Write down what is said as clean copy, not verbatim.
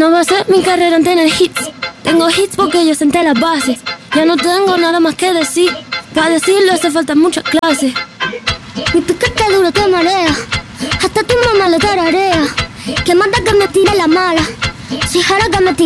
No basé mi carrera en tener hits. Tengo hits porque yo senté las bases. Ya no tengo nada más que decir. Para decirlo hace falta mucha clase. Mi piquete duro te marea, hasta tu mamá lo tararea. Que manda que me tire la mala, si jara que me tire